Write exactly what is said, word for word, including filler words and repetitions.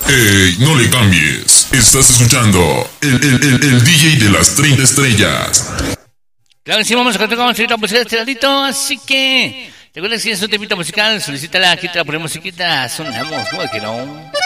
Ey, no le cambies. Estás escuchando el, el, el, el D J de las treinta estrellas. Claro que sí, vamos a continuar con un musical de este ladito, así que... Recuerda que si es un temita musical, solicítala, aquí te la ponemos chiquita, sonamos, ¿cómo que no?